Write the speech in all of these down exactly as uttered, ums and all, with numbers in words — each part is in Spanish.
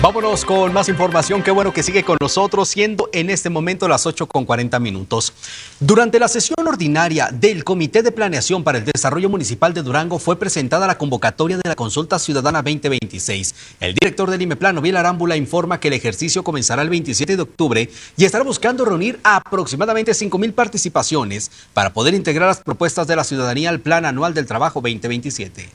Vámonos con más información. Qué bueno que sigue con nosotros, siendo en este momento las ocho con cuarenta minutos. Durante la sesión ordinaria del Comité de Planeación para el Desarrollo Municipal de Durango fue presentada la convocatoria de la Consulta Ciudadana veinte veintiséis. El director del IMEPLAN, Oviel Arámbula, informa que el ejercicio comenzará el veintisiete de octubre y estará buscando reunir a aproximadamente cinco mil participaciones para poder integrar las propuestas de la ciudadanía al Plan Anual del Trabajo veinte veintisiete.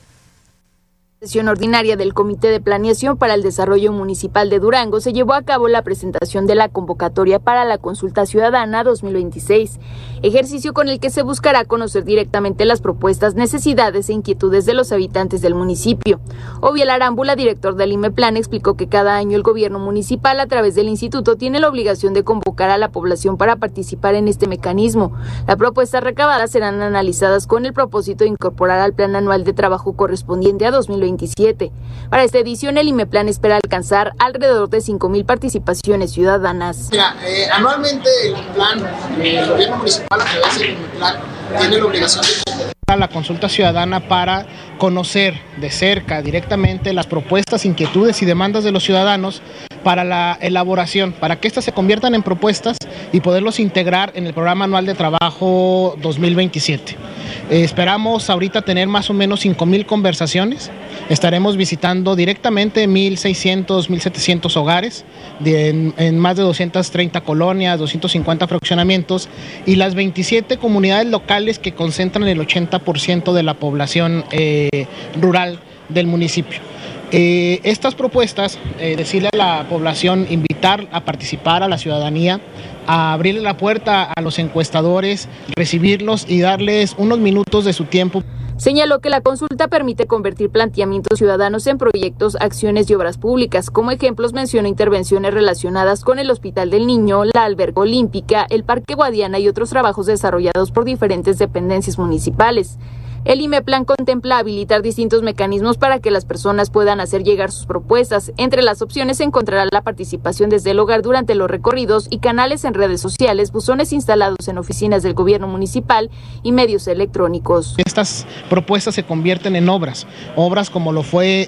Sesión ordinaria del Comité de Planeación para el Desarrollo Municipal de Durango se llevó a cabo la presentación de la convocatoria para la Consulta Ciudadana dos mil veintiséis, ejercicio con el que se buscará conocer directamente las propuestas, necesidades e inquietudes de los habitantes del municipio. Oviel Arámbula, director del IMEPLAN, explicó que cada año el gobierno municipal, a través del instituto, tiene la obligación de convocar a la población para participar en este mecanismo. Las propuestas recabadas serán analizadas con el propósito de incorporar al Plan Anual de Trabajo correspondiente a dos mil veintisiete. Para esta edición, el IMEPLAN espera alcanzar alrededor de cinco mil participaciones ciudadanas. Mira, eh, anualmente el plan, eh, el gobierno municipal a través del IMEPLAN tiene la obligación de a la consulta ciudadana para conocer de cerca directamente las propuestas, inquietudes y demandas de los ciudadanos para la elaboración, para que éstas se conviertan en propuestas y poderlos integrar en el Programa Anual de Trabajo dos mil veintisiete. Eh, esperamos ahorita tener más o menos cinco mil conversaciones. Estaremos visitando directamente mil seiscientos, mil setecientos hogares de, en, en más de doscientas treinta colonias, doscientos cincuenta fraccionamientos y las veintisiete comunidades locales que concentran el ochenta por ciento de la población eh, rural del municipio. Eh, estas propuestas, eh, decirle a la población, invitar a participar a la ciudadanía, a abrirle la puerta a los encuestadores, recibirlos y darles unos minutos de su tiempo. Señaló que la consulta permite convertir planteamientos ciudadanos en proyectos, acciones y obras públicas. Como ejemplos mencionó intervenciones relacionadas con el Hospital del Niño, la Alberca Olímpica, el Parque Guadiana y otros trabajos desarrollados por diferentes dependencias municipales. El IMEPLAN contempla habilitar distintos mecanismos para que las personas puedan hacer llegar sus propuestas. Entre las opciones se encontrará la participación desde el hogar durante los recorridos y canales en redes sociales, buzones instalados en oficinas del gobierno municipal y medios electrónicos. Estas propuestas se convierten en obras, obras como lo fue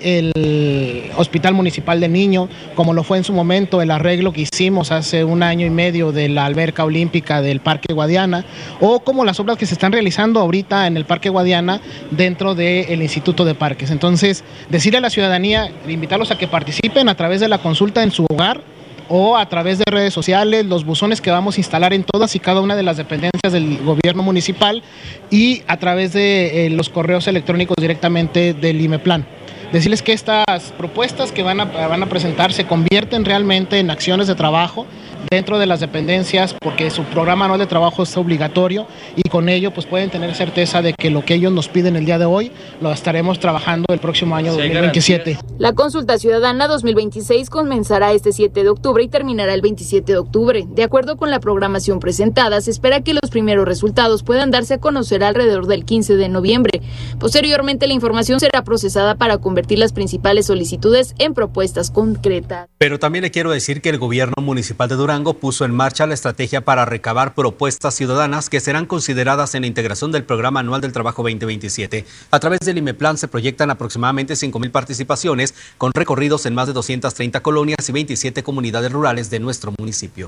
el Hospital Municipal del Niño, como lo fue en su momento el arreglo que hicimos hace un año y medio de la Alberca Olímpica del Parque Guadiana, o como las obras que se están realizando ahorita en el Parque Guadiana dentro del Instituto de Parques. Entonces, decirle a la ciudadanía, invitarlos a que participen a través de la consulta en su hogar o a través de redes sociales, los buzones que vamos a instalar en todas y cada una de las dependencias del gobierno municipal y a través de eh, los correos electrónicos directamente del IMEPLAN. Decirles que estas propuestas que van a, van a presentar se convierten realmente en acciones de trabajo dentro de las dependencias, porque su programa anual de trabajo es obligatorio y con ello pues pueden tener certeza de que lo que ellos nos piden el día de hoy lo estaremos trabajando el próximo año dos mil veintisiete. La consulta ciudadana dos mil veintiséis comenzará este siete de octubre y terminará el veintisiete de octubre. De acuerdo con la programación presentada, se espera que los primeros resultados puedan darse a conocer alrededor del quince de noviembre. Posteriormente, la información será procesada para convertir las principales solicitudes en propuestas concretas. Pero también le quiero decir que el gobierno municipal de Durango puso en marcha la estrategia para recabar propuestas ciudadanas que serán consideradas en la integración del Programa Anual del Trabajo veinte veintisiete. A través del IMEPLAN se proyectan aproximadamente cinco mil participaciones con recorridos en más de doscientas treinta colonias y veintisiete comunidades rurales de nuestro municipio.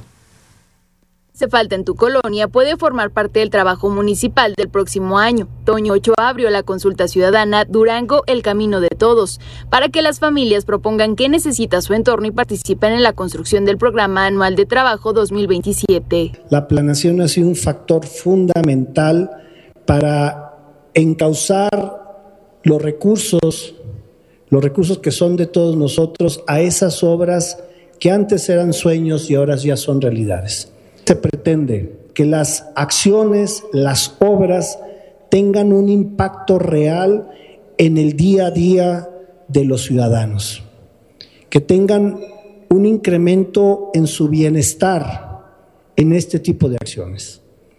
Se falta en tu colonia puede formar parte del trabajo municipal del próximo año. Toño Ochoa abrió la consulta ciudadana Durango, el camino de todos, para que las familias propongan qué necesita su entorno y participen en la construcción del Programa Anual de Trabajo dos mil veintisiete. La planeación ha sido un factor fundamental para encauzar los recursos, los recursos que son de todos nosotros a esas obras que antes eran sueños y ahora ya son realidades. Se pretende que las acciones, las obras tengan un impacto real en el día a día de los ciudadanos, que tengan un incremento en su bienestar en este tipo de acciones.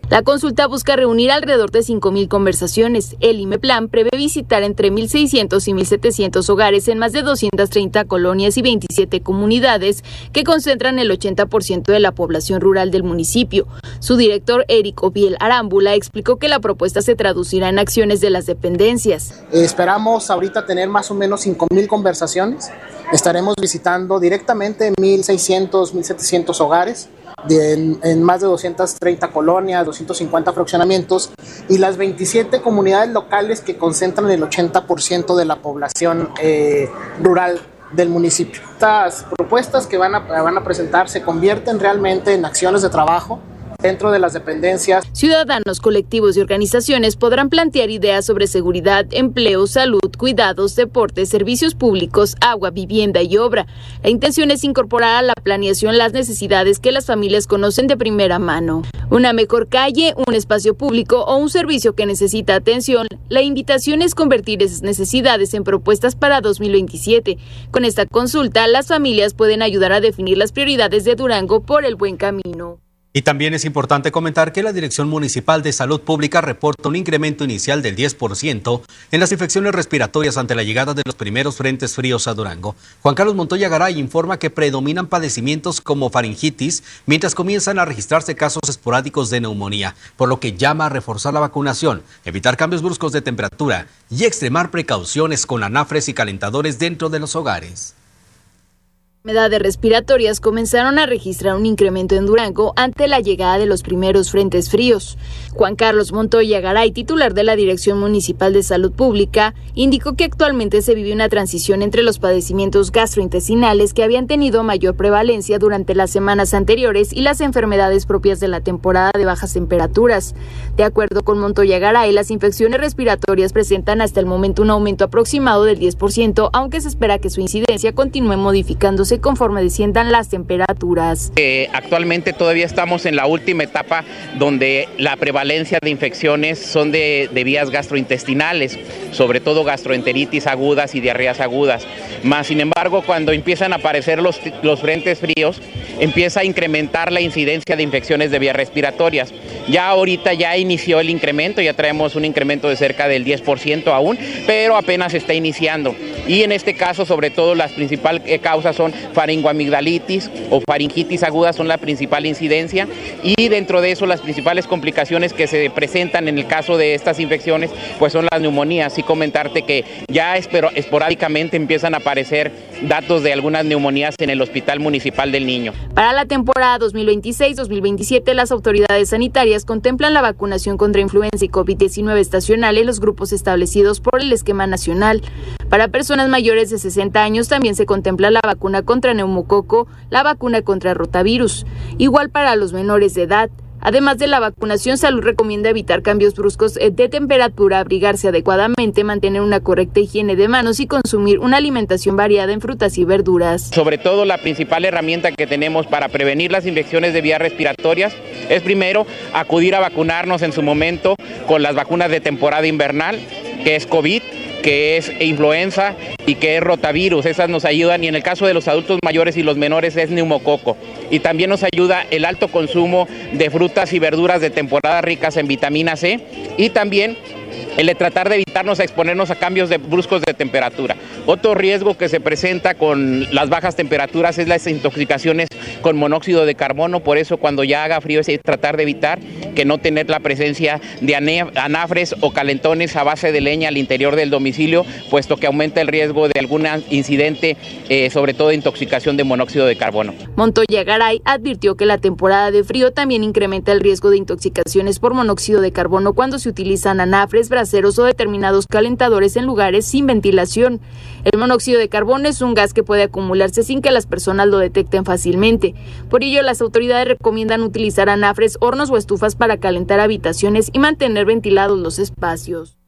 La consulta busca reunir alrededor de cinco mil conversaciones. El IMEPLAN prevé visitar entre mil seiscientos y mil setecientos hogares en más de doscientas treinta colonias y veintisiete comunidades que concentran el ochenta por ciento de la población rural del municipio. Su director, Eric Obiel Arámbula, explicó que la propuesta se traducirá en acciones de las dependencias. Esperamos ahorita tener más o menos cinco mil conversaciones. Estaremos visitando directamente mil seiscientos, mil setecientos hogares. De, en, en más de doscientas treinta colonias, doscientos cincuenta fraccionamientos y las veintisiete comunidades locales que concentran el ochenta por ciento de la población eh, rural del municipio. Estas propuestas que van a, van a presentar se convierten realmente en acciones de trabajo dentro de las dependencias. Ciudadanos, colectivos y organizaciones podrán plantear ideas sobre seguridad, empleo, salud, cuidados, deportes, servicios públicos, agua, vivienda y obra. La intención es incorporar a la planeación las necesidades que las familias conocen de primera mano. Una mejor calle, un espacio público o un servicio que necesita atención. La invitación es convertir esas necesidades en propuestas para dos mil veintisiete. Con esta consulta, las familias pueden ayudar a definir las prioridades de Durango por el buen camino. Y también es importante comentar que la Dirección Municipal de Salud Pública reporta un incremento inicial del diez por ciento en las infecciones respiratorias ante la llegada de los primeros frentes fríos a Durango. Juan Carlos Montoya Garay informa que predominan padecimientos como faringitis, mientras comienzan a registrarse casos esporádicos de neumonía, por lo que llama a reforzar la vacunación, evitar cambios bruscos de temperatura y extremar precauciones con anafres y calentadores dentro de los hogares. Enfermedades respiratorias comenzaron a registrar un incremento en Durango ante la llegada de los primeros frentes fríos. Juan Carlos Montoya Garay, titular de la Dirección Municipal de Salud Pública, indicó que actualmente se vive una transición entre los padecimientos gastrointestinales que habían tenido mayor prevalencia durante las semanas anteriores y las enfermedades propias de la temporada de bajas temperaturas. De acuerdo con Montoya Garay, las infecciones respiratorias presentan hasta el momento un aumento aproximado del diez por ciento, aunque se espera que su incidencia continúe modificándose conforme desciendan las temperaturas. Eh, actualmente todavía estamos en la última etapa donde la prevalencia de infecciones son de, de vías gastrointestinales, sobre todo gastroenteritis agudas y diarreas agudas. Más sin embargo, cuando empiezan a aparecer los, los frentes fríos, empieza a incrementar la incidencia de infecciones de vías respiratorias. Ya ahorita ya inició el incremento, ya traemos un incremento de cerca del diez por ciento aún, pero apenas está iniciando. Y en este caso, sobre todo, las principales causas son faringoamigdalitis o faringitis aguda, son la principal incidencia, y dentro de eso las principales complicaciones que se presentan en el caso de estas infecciones pues son las neumonías. Y comentarte que ya esporádicamente empiezan a aparecer datos de algunas neumonías en el Hospital Municipal del Niño. Para la temporada dos mil veintiséis dos mil veintisiete, las autoridades sanitarias contemplan la vacunación contra influenza y COVID diecinueve estacional en los grupos establecidos por el esquema nacional. Para personas mayores de sesenta años también se contempla la vacuna contra neumococo, la vacuna contra rotavirus. Igual para los menores de edad. Además de la vacunación, Salud recomienda evitar cambios bruscos de temperatura, abrigarse adecuadamente, mantener una correcta higiene de manos y consumir una alimentación variada en frutas y verduras. Sobre todo, la principal herramienta que tenemos para prevenir las infecciones de vías respiratorias es primero acudir a vacunarnos en su momento con las vacunas de temporada invernal, que es COVID, que es influenza y que es rotavirus. Esas nos ayudan, y en el caso de los adultos mayores y los menores es neumococo. Y también nos ayuda el alto consumo de frutas y verduras de temporada ricas en vitamina C, y también el de tratar de evitarnos a exponernos a cambios de bruscos de temperatura. Otro riesgo que se presenta con las bajas temperaturas es las intoxicaciones con monóxido de carbono. Por eso cuando ya haga frío es tratar de evitar que no tener la presencia de anafres o calentones a base de leña al interior del domicilio, puesto que aumenta el riesgo de algún incidente, eh, sobre todo de intoxicación de monóxido de carbono. Montoya Garay advirtió que la temporada de frío también incrementa el riesgo de intoxicaciones por monóxido de carbono cuando se utilizan anafres, braseros o determinados calentadores en lugares sin ventilación. El monóxido de carbono es un gas que puede acumularse sin que las personas lo detecten fácilmente. Por ello, las autoridades recomiendan utilizar anafres, hornos o estufas para calentar habitaciones y mantener ventilados los espacios.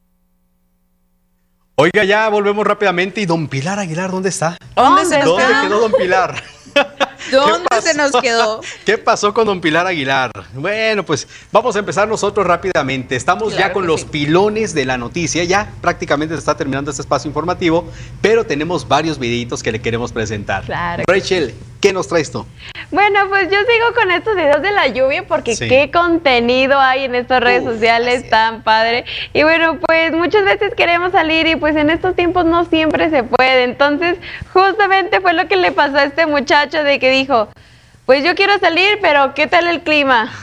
Oiga, ya volvemos rápidamente. ¿Y don Pilar Aguilar dónde está? ¿Dónde se ¿Dónde quedó don Pilar? ¿Dónde se nos quedó? ¿Qué pasó con don Pilar Aguilar? Bueno, pues vamos a empezar nosotros rápidamente. Estamos claro ya con los sí. pilones de la noticia. Ya prácticamente se está terminando este espacio informativo, pero tenemos varios videitos que le queremos presentar. Claro. Rachel, ¿qué nos traes tú? Bueno, pues yo sigo con estos videos de la lluvia porque sí. Qué contenido hay en estas redes Uf, sociales tan padre. Y bueno, pues muchas veces queremos salir y pues en estos tiempos no siempre se puede. Entonces, justamente fue lo que le pasó a este muchacho de que dijo, pues yo quiero salir, pero ¿qué tal el clima?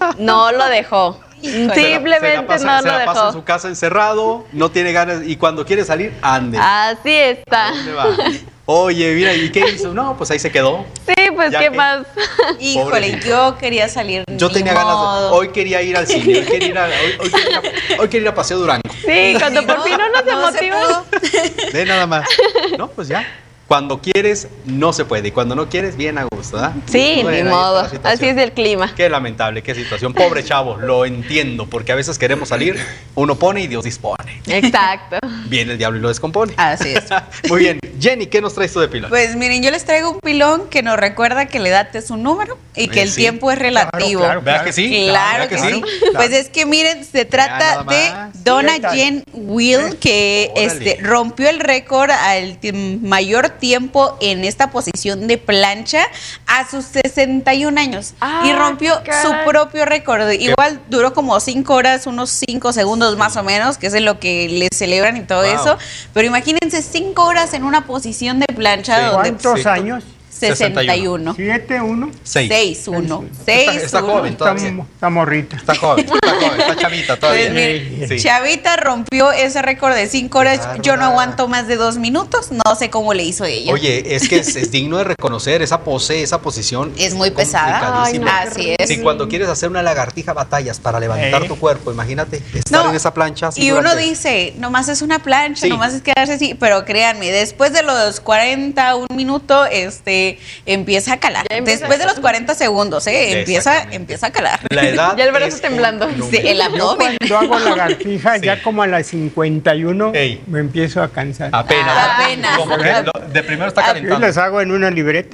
No lo dejó. Simplemente se la pasa, no se lo la dejó. pasa en su casa encerrado, no tiene ganas y cuando quiere salir, ande. Así está. ¿A dónde va? Oye, mira, ¿y qué hizo? No, pues ahí se quedó. Sí, pues qué que... más. Híjole, Pobrecito. Yo quería salir. Yo tenía modo. ganas de, hoy quería ir al cine, hoy quería ir a, hoy, hoy quería, hoy quería ir a Paseo Durango. Sí, cuando por fin uno se no motiva. Se Ve nada más. No, pues ya. Cuando quieres, no se puede. Y cuando no quieres, bien a gusto, ¿verdad? Sí, bueno, ni modo. Así es el clima. Qué lamentable, qué situación. Pobre chavo, lo entiendo, porque a veces queremos salir, uno pone y Dios dispone. Exacto. Viene el diablo y lo descompone. Así es. Muy bien. Jenny, ¿qué nos traes tú de pilón? Pues miren, yo les traigo un pilón que nos recuerda que la edad es un número y que eh, el sí. tiempo es relativo. Claro, claro, ¿verdad que sí? Claro, claro que sí. Claro. Pues es que miren, se trata de Donna Jen Will, que este, rompió el récord al mayor tiempo en esta posición de plancha a sus sesenta y un años ah, y rompió caray. su propio récord. Igual duró como cinco horas, unos cinco segundos más o menos, que es en lo que le celebran y todo wow. eso. Pero imagínense cinco horas en una posición de plancha. Sí. Donde ¿Cuántos sí. años? sesenta y uno. siete uno. seis uno. seis Está, está joven todavía. Está, está morrita. Está joven, está joven, está chavita todavía. Pues, mire, sí. Chavita rompió ese récord de cinco horas. Claro, yo no aguanto más de dos minutos. No sé cómo le hizo ella. Oye, es que es, es digno de reconocer esa pose, esa posición. Es muy pesada. Ay, no, así es. Si cuando quieres hacer una lagartija batallas para levantar eh. tu cuerpo, imagínate estar no, en esa plancha. Y durante... uno dice, nomás es una plancha, sí. nomás es quedarse así. Pero créanme, después de los cuarenta, un minuto, este, empieza a calar. Después de los cuarenta segundos, ¿eh? Empieza, empieza a calar. La edad ya el brazo temblando. Sí, el abdomen. Yo cuando hago lagartija, sí. ya como a las cincuenta y uno, Ey. me empiezo a cansar. Apenas. Ah, apenas. Como que lo, de primero está calentando. Yo las hago en una libreta.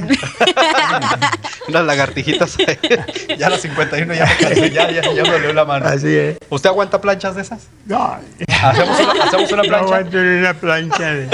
Unas lagartijitas. Ya a las cincuenta y uno ya me cansé, ya, ya, ya me dolió la mano. Así es. ¿Usted aguanta planchas de esas? No. ¿Hacemos una, hacemos una plancha? No aguanto en una plancha de,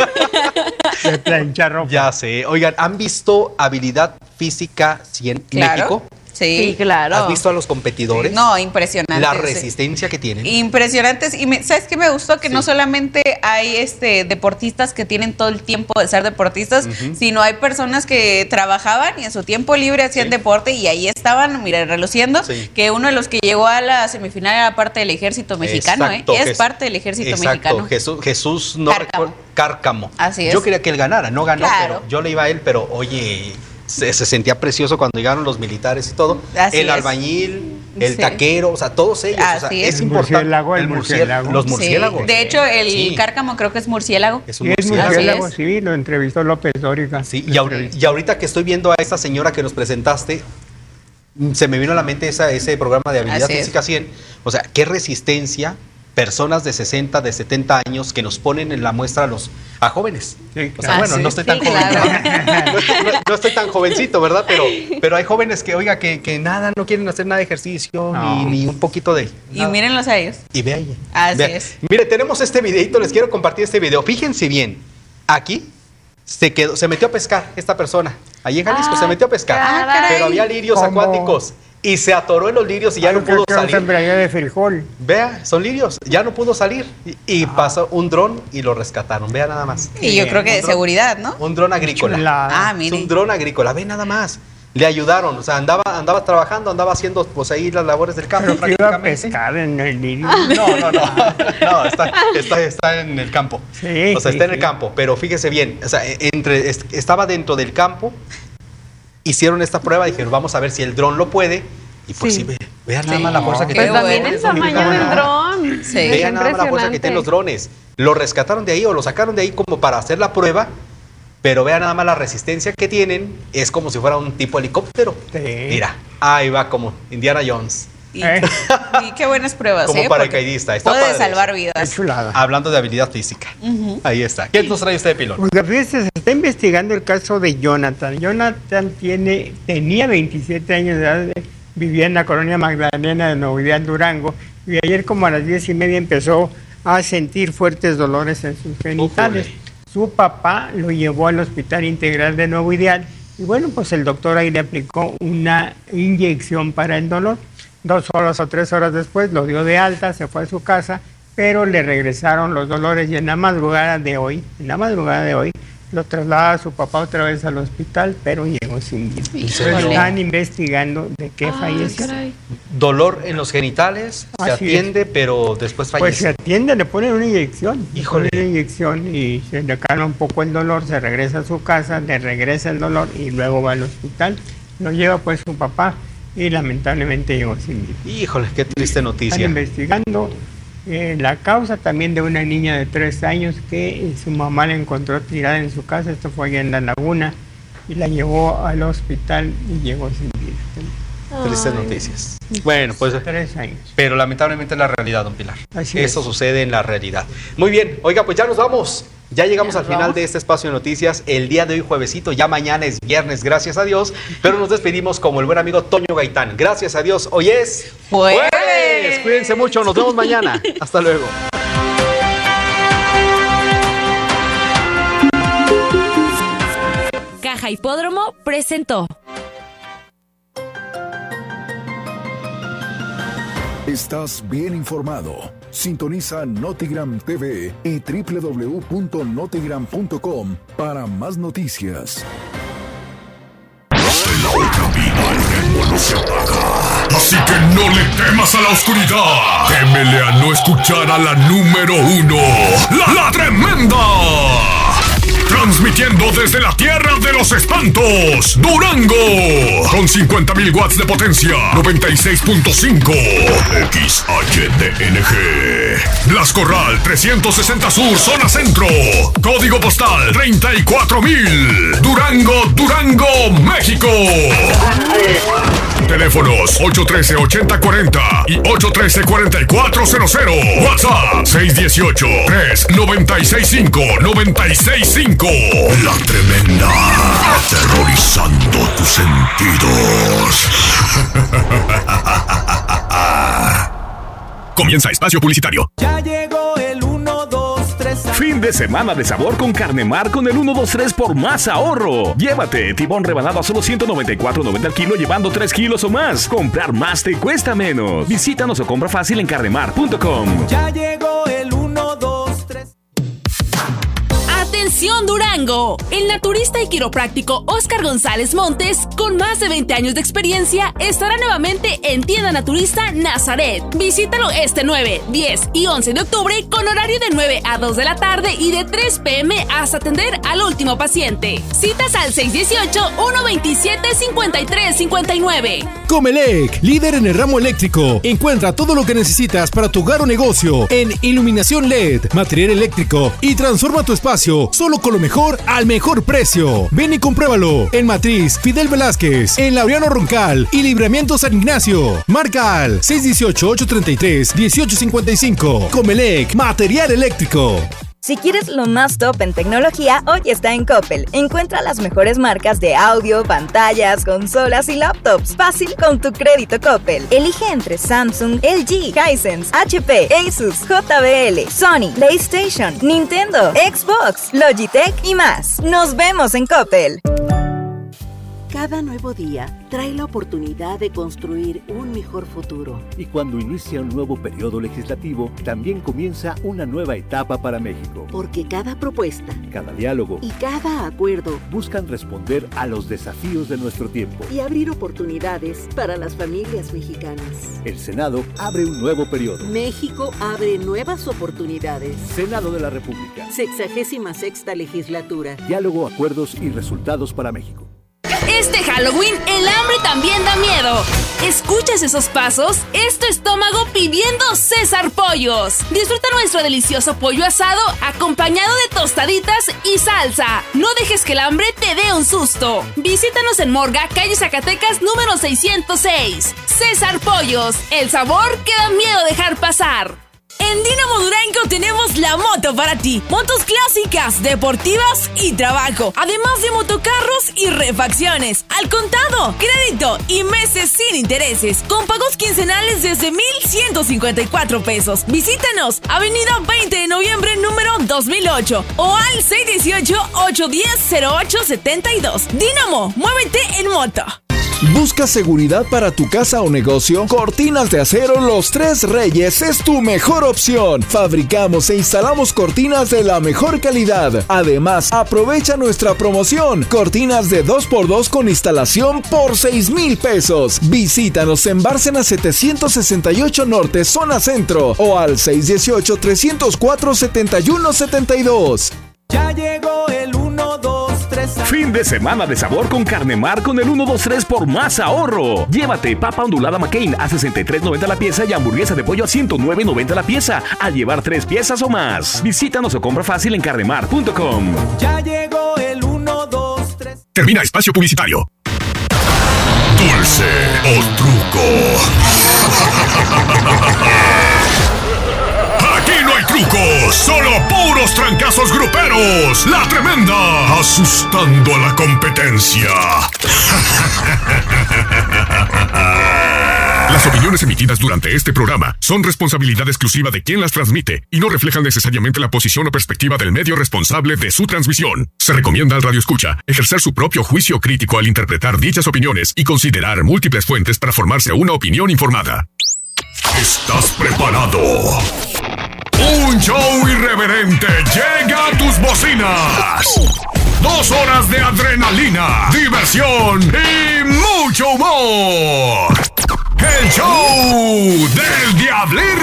de plancha ropa. Ya sé. Oigan, ¿han visto habilidad física en claro. México? Sí, sí, claro. ¿Has visto a los competidores? Sí. No, impresionante. La resistencia sí. que tienen. Impresionantes. Y me, ¿sabes qué me gustó? Que sí. no solamente hay este deportistas que tienen todo el tiempo de ser deportistas, uh-huh. sino hay personas que trabajaban y en su tiempo libre hacían sí. deporte y ahí estaban, mira, reluciendo, sí. que uno de los que llegó a la semifinal era parte del ejército mexicano, Exacto, ¿eh? Es Jes parte del ejército Exacto. mexicano. Jesús, Jesús no Cárcamo. Recuerdo, Cárcamo. Así es. Yo quería que él ganara, no ganó, claro. pero yo le iba a él, pero oye... Se, se sentía precioso cuando llegaron los militares y todo. Así el es. albañil, el sí. taquero, o sea, todos ellos. Así o sea, es. es el importante. Murciélago, el murciélago. Los murciélagos. Sí. De hecho, el sí. cárcamo creo que es murciélago. Es un sí, murciélago. Es murciélago, sí, lo entrevistó López Dóriga. Sí, y, ahorita, y ahorita que estoy viendo a esta señora que nos presentaste, se me vino a la mente esa, ese programa de habilidad Así física es. cien. O sea, qué resistencia. Personas de sesenta, de setenta años que nos ponen en la muestra a los a jóvenes. Sí, o sea, bueno, sí, no estoy tan sí, joven, claro. no, no, no estoy tan jovencito, ¿verdad? Pero, pero hay jóvenes que, oiga, que, que nada, no quieren hacer nada de ejercicio, no. ni, ni un poquito de. Y nada. mírenlos a ellos. Y ve ahí. Así ve. es. Mire, tenemos este videito, les quiero compartir este video. Fíjense bien, aquí se quedó, se metió a pescar esta persona. Allí en Jalisco ah, se metió a pescar. Caray. Pero había lirios ¿Cómo? acuáticos. Y se atoró en los lirios y ya Algo no pudo que salir. de frijol. Vea, son lirios, ya no pudo salir. Y, y pasó un dron y lo rescataron, vea nada más. Y yo creo que de dron, seguridad, ¿no? Un dron agrícola. Chulada. Ah, mire. Es un dron agrícola, ve nada más. Le ayudaron, o sea, andaba, andaba trabajando, andaba haciendo pues ahí las labores del campo. Pero iba a pescar en el lirio. No, no, no. No, está, está, está en el campo. Sí, o sea, sí, está en sí. el campo. Pero fíjese bien, o sea, entre, estaba dentro del campo, hicieron esta prueba, dijeron, vamos a ver si el dron lo puede. Y pues sí, sí ve, vean nada sí. más la fuerza que pues tienen. también el tamaño del dron. Sí. Vean nada más la fuerza que tienen los drones. Lo rescataron de ahí o lo sacaron de ahí como para hacer la prueba, pero vean nada más la resistencia que tienen. Es como si fuera un tipo helicóptero. Sí. Mira, ahí va como Indiana Jones. Y, ¿Eh? y qué buenas pruebas, Como ¿eh? paracaidista. Está puede padre salvar eso. vidas. Qué chulada. Hablando de habilidad física. Uh-huh. Ahí está. ¿Qué nos trae usted de pilón? Oiga, fíjese, se está investigando el caso de Jonathan. Jonathan tiene, tenía veintisiete años de edad, vivía en la colonia Magdalena de Nuevo Ideal, Durango, y ayer como a las diez y media empezó a sentir fuertes dolores en sus genitales. Su papá lo llevó al Hospital Integral de Nuevo Ideal Y bueno, pues el doctor ahí le aplicó una inyección para el dolor. Dos horas o tres horas después lo dio de alta, se fue a su casa, pero le regresaron los dolores y en la madrugada de hoy, en la madrugada de hoy, lo traslada a su papá otra vez al hospital, pero llegó sin vida. Están investigando de qué ah, falleció. Caray. Dolor en los genitales, se Así atiende, es. pero después fallece. Pues se atiende, le ponen una inyección. Híjole. Le ponen una inyección y se le calma un poco el dolor, se regresa a su casa, le regresa el dolor y luego va al hospital. Lo lleva pues su papá y lamentablemente llegó sin vida. Híjole, qué triste noticia. Están investigando Eh, la causa también de una niña de tres años que eh, su mamá la encontró tirada en su casa, esto fue allá en La Laguna, y la llevó al hospital y llegó sin vida. Tristes noticias. Bueno, pues tres años. Pero lamentablemente es la realidad, don Pilar. Así Eso es. sucede en la realidad. Muy bien, oiga, pues ya nos vamos. Ya llegamos al final de este espacio de noticias. El día de hoy juevesito, ya mañana es viernes, gracias a Dios. Pero nos despedimos como el buen amigo Toño Gaitán. Gracias a Dios. Hoy es jueves. jueves. Cuídense mucho, nos vemos mañana. Hasta luego. Caja Hipódromo presentó. Estás bien informado. Sintoniza Notigram T V y doble u doble u doble u punto notigram punto com para más noticias. En la otra vida el tiempo no se apaga. Así que no le temas a la oscuridad. Témele a no escuchar a la número uno. La, la Tremenda. Transmitiendo desde la tierra de los espantos, Durango, con cincuenta mil watts de potencia, noventa y seis punto cinco X H D N G. Las Corral trescientos sesenta Sur, zona centro, código postal treinta y cuatro mil, Durango, Durango, México. Teléfonos ocho uno tres, ocho cero cuatro cero y ocho uno tres, cuatro cuatro cero cero. WhatsApp seis uno ocho, tres nueve seis cinco, nueve seis cinco. La Tremenda, aterrorizando tus sentidos. Comienza espacio publicitario. Ya llegó el uno, dos, tres. Fin de semana de sabor con Carnemar con el uno, dos, tres por más ahorro. Llévate tibón rebanado a solo ciento noventa y cuatro noventa al kilo llevando tres kilos o más. Comprar más te cuesta menos. Visítanos o compra fácil en carnemar punto com. Ya llegó el uno, dos, tres. Atención Durango, el naturista y quiropráctico Óscar González Montes, con más de veinte años de experiencia, estará nuevamente en Tienda Naturista Nazaret. Visítalo este nueve, diez y once de octubre con horario de nueve a dos de la tarde y de tres pm hasta atender al último paciente. Citas al seis uno ocho, uno dos siete, cinco tres cinco nueve. Comelec, líder en el ramo eléctrico. Encuentra todo lo que necesitas para tu hogar o negocio en iluminación L E D, material eléctrico y transforma tu espacio solo con lo mejor al mejor precio. Ven y compruébalo en Matriz Fidel Velázquez, en Laureano Roncal y Libramiento San Ignacio. Marca al seis uno ocho, ocho tres tres, uno ocho cinco cinco. Comelec, material eléctrico. Si quieres lo más top en tecnología, hoy está en Coppel. Encuentra las mejores marcas de audio, pantallas, consolas y laptops. Fácil con tu crédito Coppel. Elige entre Samsung, L G, Hisense, H P, Asus, J B L, Sony, PlayStation, Nintendo, Xbox, Logitech y más. Nos vemos en Coppel. Cada nuevo día trae la oportunidad de construir un mejor futuro. Y cuando inicia un nuevo periodo legislativo, también comienza una nueva etapa para México. Porque cada propuesta, cada diálogo y cada acuerdo buscan responder a los desafíos de nuestro tiempo y abrir oportunidades para las familias mexicanas. El Senado abre un nuevo periodo. México abre nuevas oportunidades. Senado de la República. Sexagésima sexta legislatura. Diálogo, acuerdos y resultados para México. Este Halloween, el hambre también da miedo. ¿Escuchas esos pasos? Es tu estómago pidiendo César Pollos. Disfruta nuestro delicioso pollo asado acompañado de tostaditas y salsa. No dejes que el hambre te dé un susto. Visítanos en Morga, calle Zacatecas, número seiscientos seis. César Pollos, el sabor que da miedo dejar pasar. En Dinamo Durango tenemos la moto para ti. Motos clásicas, deportivas y trabajo. Además de motocarros y refacciones. Al contado, crédito y meses sin intereses. Con pagos quincenales desde mil ciento cincuenta y cuatro pesos. Visítanos, Avenida veinte de noviembre, número dos mil ocho. O al seis uno ocho, ocho uno cero, cero ocho siete dos. Dinamo, muévete en moto. ¿Buscas seguridad para tu casa o negocio? Cortinas de Acero Los Tres Reyes es tu mejor opción. Fabricamos e instalamos cortinas de la mejor calidad. Además, aprovecha nuestra promoción. Cortinas de dos por dos con instalación por seis mil pesos. Visítanos en Bárcenas setecientos sesenta y ocho Norte, zona centro. O al seis uno ocho, tres cero cuatro, siete uno siete dos. Ya llegó el uno, dos, tres. Fin de semana de sabor con Carnemar con el uno dos tres por más ahorro. Llévate papa ondulada McCain a sesenta y tres noventa la pieza y hamburguesa de pollo a ciento nueve noventa la pieza al llevar tres piezas o más. Visítanos o compra fácil en carnemar punto com. Ya llegó el uno, dos, tres. Termina espacio publicitario. Dulce o truco. Aquí no hay trucos, solo puros trancazos gruperos. La Tremenda, asustando a la competencia. Las opiniones emitidas durante este programa son responsabilidad exclusiva de quien las transmite y no reflejan necesariamente la posición o perspectiva del medio responsable de su transmisión. Se recomienda al radioescucha ejercer su propio juicio crítico al interpretar dichas opiniones y considerar múltiples fuentes para formarse una opinión informada. ¿Estás preparado? Un show irreverente llega a tus bocinas. Dos horas de adrenalina, diversión y mucho humor. El show del Diablirri.